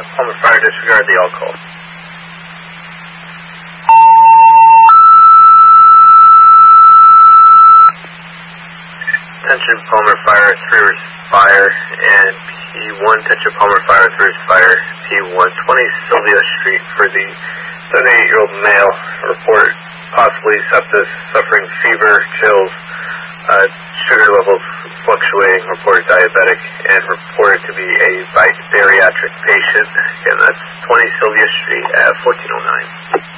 Palmer Fire, disregard the all call. Attention Palmer Fire, 3 Rivers Fire, and P1, attention Palmer Fire, 3 Rivers Fire, P1, 20 Sylvia Street for the 78-year-old male. Report possibly sepsis, suffering fever, chills, sugar levels fluctuating, reported diabetic, and reported to be a bariatric patient. Again, that's 20 Sylvia Street at 1409.